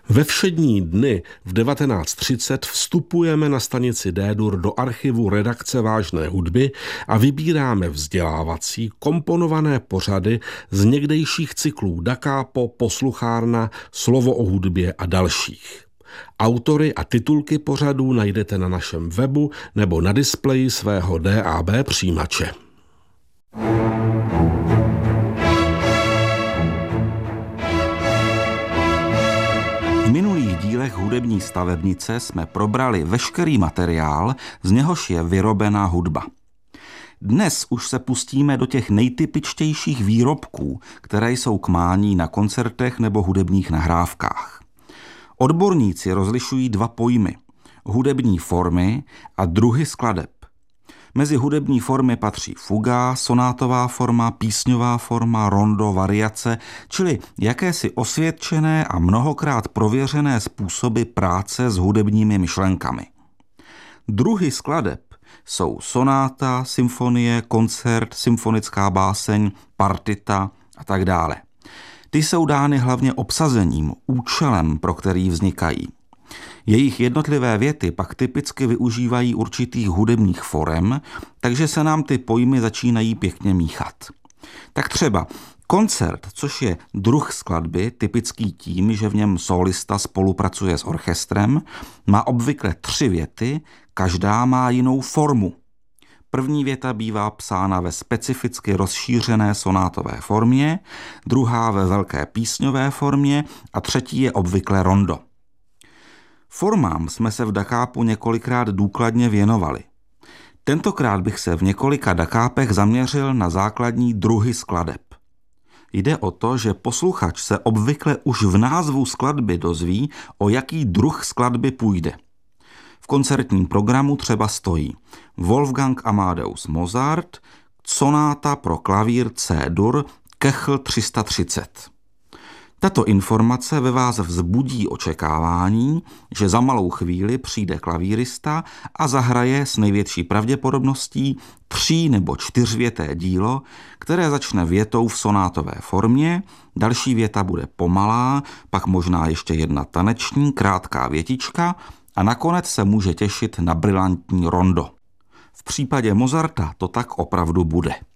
Ve všední dny v 19:30 vstupujeme na stanici D-dur do archivu redakce Vážné hudby a vybíráme vzdělávací komponované pořady z někdejších cyklů Da Capo, Posluchárna, Slovo o hudbě a dalších. Autory a titulky pořadů najdete na našem webu nebo na displeji svého DAB přijímače. V minulých dílech Hudební stavebnice jsme probrali veškerý materiál, z něhož je vyrobená hudba. Dnes už se pustíme do těch nejtypičtějších výrobků, které jsou k mání na koncertech nebo hudebních nahrávkách. Odborníci rozlišují dva pojmy – hudební formy a druhy skladeb. Mezi hudební formy patří fuga, sonátová forma, písňová forma, rondo, variace, čili jakési osvědčené a mnohokrát prověřené způsoby práce s hudebními myšlenkami. Druhy skladeb jsou sonáta, symfonie, koncert, symfonická báseň, partita a tak dále. Ty jsou dány hlavně obsazením, účelem, pro který vznikají. Jejich jednotlivé věty pak typicky využívají určitých hudebních forem, takže se nám ty pojmy začínají pěkně míchat. Tak třeba koncert, což je druh skladby, typický tím, že v něm solista spolupracuje s orchestrem, má obvykle 3 věty, každá má jinou formu. První věta bývá psána ve specificky rozšířené sonátové formě, druhá ve velké písňové formě a třetí je obvykle rondo. Formám jsme se v Da Capu několikrát důkladně věnovali. Tentokrát bych se v několika Da Capech zaměřil na základní druhy skladeb. Jde o to, že posluchač se obvykle už v názvu skladby dozví, o jaký druh skladby půjde. V koncertním programu třeba stojí Wolfgang Amadeus Mozart, sonáta pro klavír C-dur, Köchel 330. Tato informace ve vás vzbudí očekávání, že za malou chvíli přijde klavírista a zahraje s největší pravděpodobností 3- nebo 4věté dílo, které začne větou v sonátové formě, další věta bude pomalá, pak možná ještě jedna taneční, krátká větička a nakonec se může těšit na brilantní rondo. V případě Mozarta to tak opravdu bude.